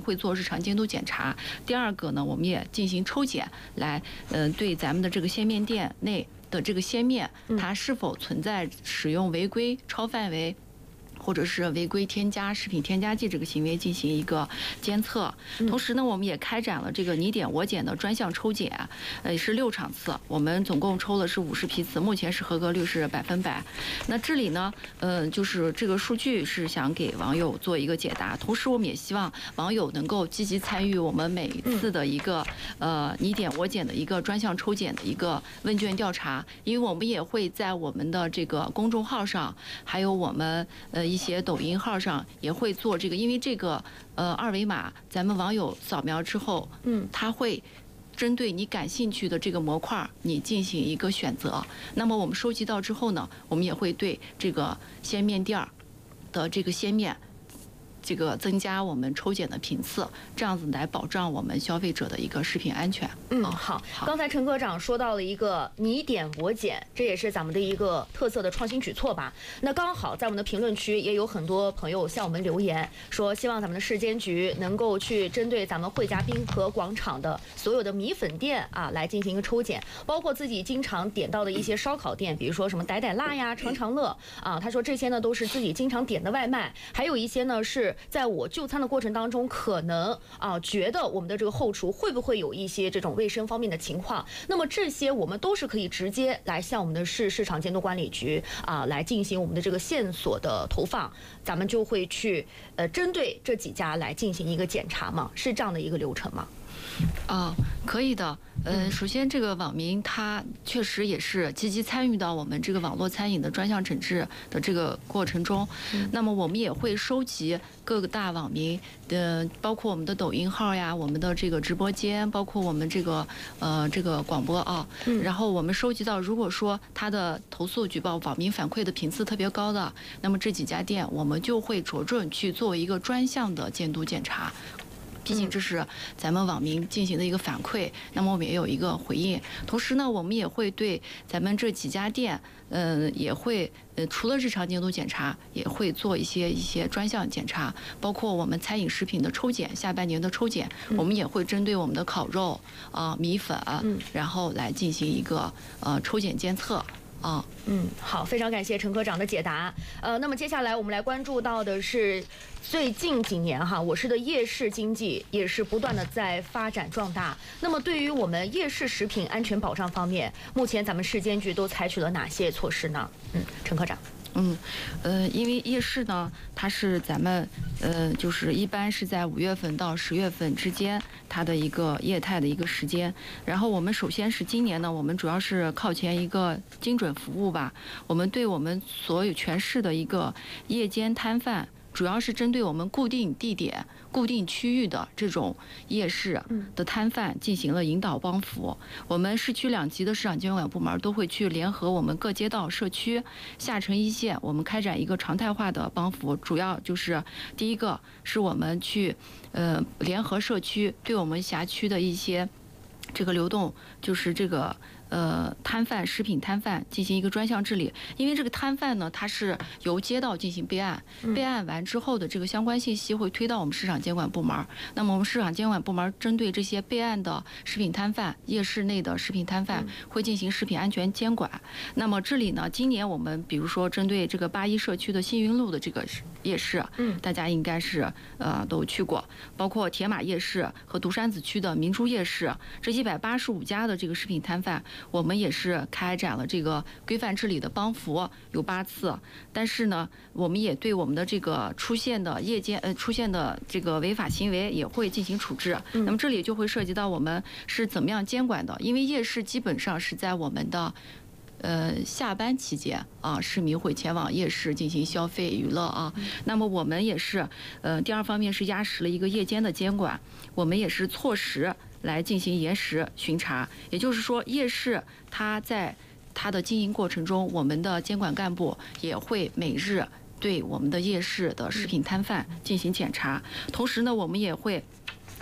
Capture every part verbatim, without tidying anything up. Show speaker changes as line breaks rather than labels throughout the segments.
会做日常监督检查。第二个呢，我们也进行抽检，来呃对咱们的这个鲜面店内的这个鲜面，它是否存在使用违规、超范围，或者是违规添加食品添加剂这个行为进行一个监测。同时呢，我们也开展了这个你点我检的专项抽检，呃，也是六场次，我们总共抽了是五十批次，目前是合格率是百分百。那这里呢，呃，就是这个数据是想给网友做一个解答，同时我们也希望网友能够积极参与我们每一次的一个呃你点我检的一个专项抽检的一个问卷调查，因为我们也会在我们的这个公众号上，还有我们呃一些抖音号上也会做这个，因为这个呃二维码，咱们网友扫描之后，嗯，它会针对你感兴趣的这个模块，你进行一个选择。那么我们收集到之后呢，我们也会对这个鲜面店儿的这个鲜面，这个增加我们抽检的频次，这样子来保障我们消费者的一个食品安全。
嗯，好。刚才陈科长说到了一个你点我检，这也是咱们的一个特色的创新举措吧。那刚好在我们的评论区也有很多朋友向我们留言，说希望咱们的市监局能够去针对咱们汇佳滨河广场的所有的米粉店啊来进行一个抽检，包括自己经常点到的一些烧烤店，比如说什么傣傣辣呀、长长乐啊，他说这些呢都是自己经常点的外卖，还有一些呢是在我就餐的过程当中，可能啊觉得我们的这个后厨会不会有一些这种卫生方面的情况，那么这些我们都是可以直接来向我们的市市场监督管理局啊来进行我们的这个线索的投放，咱们就会去呃针对这几家来进行一个检查嘛，是这样的一个流程吗？
啊，可以的。呃，首先这个网民他确实也是积极参与到我们这个网络餐饮的专项整治的这个过程中。嗯、那么我们也会收集各个大网民的，包括我们的抖音号呀，我们的这个直播间，包括我们这个呃这个广播啊。嗯、然后我们收集到，如果说他的投诉举报网民反馈的频次特别高的，那么这几家店我们就会着重去做一个专项的监督检查。毕竟这是咱们网民进行的一个反馈，那么我们也有一个回应。同时呢，我们也会对咱们这几家店，呃，也会呃除了日常监督检查，也会做一些一些专项检查，包括我们餐饮食品的抽检，下半年的抽检，我们也会针对我们的烤肉啊、呃、米粉，然后来进行一个呃抽检监测。啊，
嗯，好，非常感谢陈科长的解答。呃，那么接下来我们来关注到的是，最近几年哈，我市的夜市经济也是不断的在发展壮大。那么对于我们夜市食品安全保障方面，目前咱们市监局都采取了哪些措施呢？嗯，陈科长。
嗯，呃，因为夜市呢，它是咱们呃，就是一般是在五月份到十月份之间，它的一个业态的一个时间。然后我们首先是今年呢，我们主要是靠前一个精准服务吧，我们对我们所有全市的一个夜间摊贩，主要是针对我们固定地点、固定区域的这种夜市的摊贩进行了引导帮扶。我们市区两级的市场监管部门都会去联合我们各街道、社区、下沉一线，我们开展一个常态化的帮扶。主要就是第一个是我们去呃联合社区对我们辖区的一些这个流动，就是这个。呃，摊贩、食品摊贩进行一个专项治理，因为这个摊贩呢，它是由街道进行备案，备案完之后的这个相关信息会推到我们市场监管部门。那么我们市场监管部门针对这些备案的食品摊贩、夜市内的食品摊贩会进行食品安全监管。那么这里呢，今年我们比如说针对这个八一社区的新云路的这个夜市，嗯，大家应该是呃都去过，包括铁马夜市和独山子区的明珠夜市，这一百八十五家的这个食品摊贩。我们也是开展了这个规范治理的帮扶，有八次。但是呢，我们也对我们的这个出现的夜间呃出现的这个违法行为也会进行处置。那么这里就会涉及到我们是怎么样监管的，因为夜市基本上是在我们的。呃，下班期间啊，市民会前往夜市进行消费娱乐啊。那么我们也是，呃，第二方面是压实了一个夜间的监管，我们也是错时来进行延时巡查。也就是说，夜市它在它的经营过程中，我们的监管干部也会每日对我们的夜市的食品摊贩进行检查，同时呢，我们也会。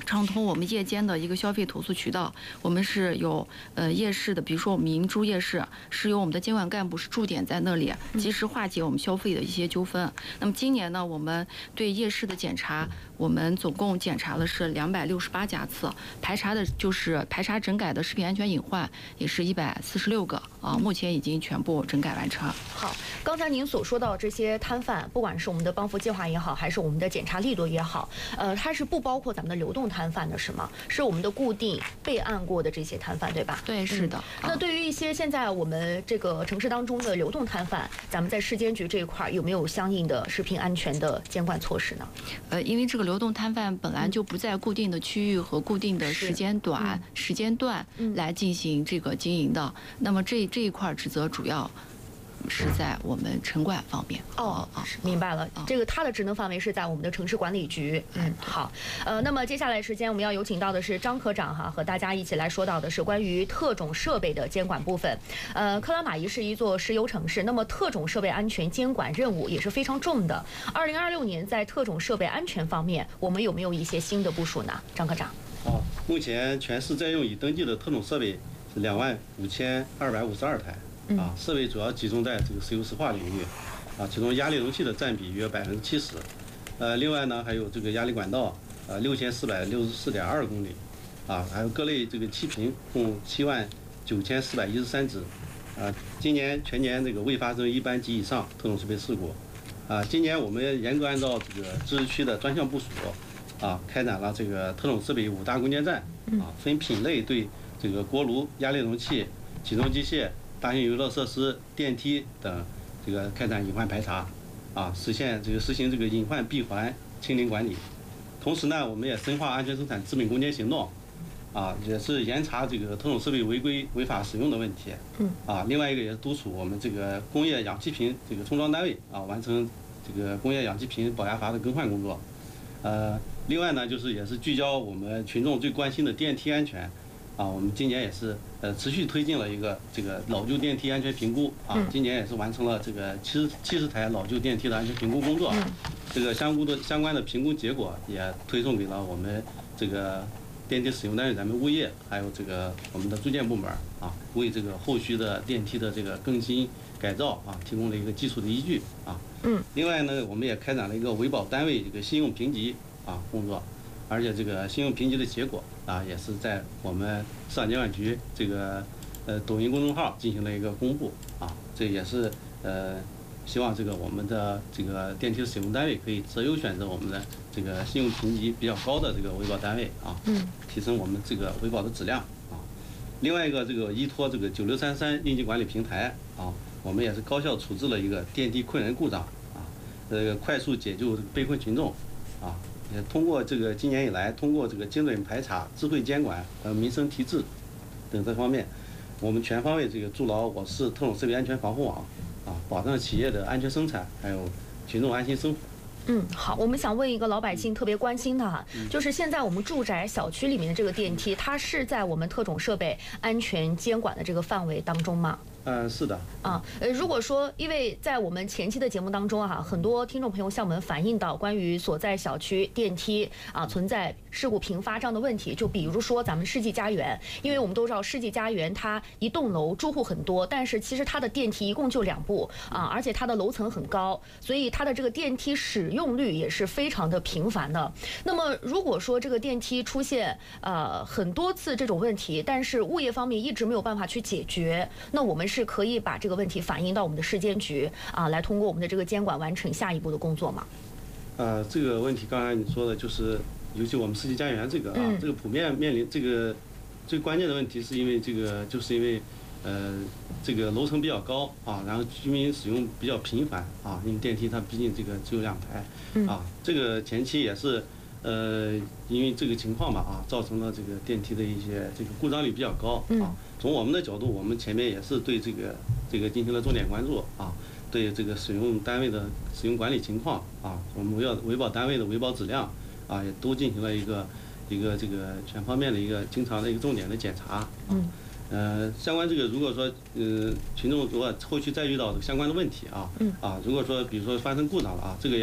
畅通我们夜间的一个消费投诉渠道，我们是有呃夜市的，比如说我们明珠夜市是由我们的监管干部是驻点在那里，及时化解我们消费的一些纠纷。那么今年呢，我们对夜市的检查，我们总共检查了是两百六十八家次，排查的就是排查整改的食品安全隐患也是一百四十六个啊，目前已经全部整改完成。
好，刚才您所说到这些摊贩，不管是我们的帮扶计划也好，还是我们的检查力度也好，呃，它是不包括咱们的流动摊贩的是吗？是我们的固定备案过的这些摊贩，对吧？
对，是的。
嗯、那对于一些现在我们这个城市当中的流动摊贩，咱们在市监局这一块有没有相应的食品安全的监管措施呢？
呃，因为这个流动摊贩本来就不在固定的区域和固定的时间短、嗯、时间段来进行这个经营的，嗯、那么这这一块职责主要是在我们城管方面。
哦，明白了，这个它的职能范围是在我们的城市管理局。嗯，好，呃，那么接下来时间我们要有请到的是张科长哈，和大家一起来说到的是关于特种设备的监管部分。呃，克拉玛依是一座石油城市，那么特种设备安全监管任务也是非常重的。二零二六年在特种设备安全方面，我们有没有一些新的部署呢？张科长。
好，目前全市在用已登记的特种设备是两万五千二百五十二台。啊，设备主要集中在这个石油石化领域，啊，其中压力容器的占比约百分之七十，呃，另外呢还有这个压力管道，呃，六千四百六十四点二公里，啊，还有各类这个气瓶共七万九千四百一十三只，啊，今年全年这个未发生一般及以上特种设备事故，啊，今年我们严格按照这个自治区的专项部署，啊，开展了这个特种设备五大攻坚战，啊，分品类对这个锅炉、压力容器、起重机械、大型娱乐设施、电梯等这个开展隐患排查，啊，实现这个实行这个隐患闭环清零管理。同时呢，我们也深化安全生产资本攻坚行动，啊，也是严查这个特种设备违规违法使用的问题。嗯。啊，另外一个也是督促我们这个工业氧气瓶这个充装单位啊，完成这个工业氧气瓶保压阀的更换工作。呃，另外呢，就是也是聚焦我们群众最关心的电梯安全。啊，我们今年也是呃持续推进了一个这个老旧电梯安全评估啊，今年也是完成了这个七十七十台老旧电梯的安全评估工作，这个相关的相关的评估结果也推送给了我们这个电梯使用单位咱们物业，还有这个我们的住建部门啊，为这个后续的电梯的这个更新改造啊提供了一个基础的依据啊。嗯。另外呢，我们也开展了一个维保单位这个信用评级啊工作。而且这个信用评级的结果啊，也是在我们市场监管局这个呃抖音公众号进行了一个公布啊，这也是呃希望这个我们的这个电梯使用单位可以择优选择我们的这个信用评级比较高的这个维保单位啊，嗯，提升我们这个维保的质量啊。另外一个这个依托这个九六三三应急管理平台啊，我们也是高效处置了一个电梯困人故障啊，这个快速解救被困群众啊。也通过这个今年以来，通过这个精准排查、智慧监管和民生提质等这方面，我们全方位这个筑牢我市特种设备安全防护网，啊，保障企业的安全生产，还有群众安心生活。
嗯，好，我们想问一个老百姓特别关心的哈，就是现在我们住宅小区里面的这个电梯，它是在我们特种设备安全监管的这个范围当中吗？
嗯，是的。
啊，呃，如果说，因为在我们前期的节目当中啊，很多听众朋友向我们反映到关于所在小区电梯啊存在事故频发这样的问题，就比如说咱们世纪佳缘，因为我们都知道世纪佳缘它一栋楼住户很多，但是其实它的电梯一共就两部啊，而且它的楼层很高，所以它的这个电梯使用率也是非常的频繁的。那么如果说这个电梯出现呃很多次这种问题，但是物业方面一直没有办法去解决，那我们是可以把这个问题反映到我们的市监局啊，来通过我们的这个监管完成下一步的工作吗？
呃，这个问题刚才你说的就是，尤其我们世纪佳缘这个啊，嗯、这个普遍面临这个最关键的问题，是因为这个就是因为呃这个楼层比较高啊，然后居民使用比较频繁啊，因为电梯它毕竟这个只有两台、嗯、啊，这个前期也是呃因为这个情况吧啊，造成了这个电梯的一些这个故障率比较高啊。嗯，从我们的角度，我们前面也是对这个这个进行了重点关注啊，对这个使用单位的使用管理情况啊，我们维保维保单位的维保质量啊，也都进行了一个一个这个全方面的一个经常的一个重点的检查啊。嗯。呃，相关这个如果说呃群众如果后续再遇到相关的问题啊，嗯啊，如果说比如说发生故障了啊，这个也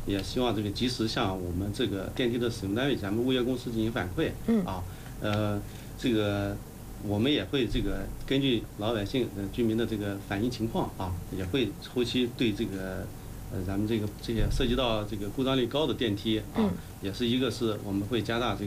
也希望这个及时向我们这个电梯的使用单位，咱们物业公司进行反馈。
嗯
啊，呃，这个我们也会这个根据老百姓、呃居民的这个反映情况啊，也会后期对这个呃咱们这个这些涉及到这个故障率高的电梯啊，
嗯
也是一个是我们会加大这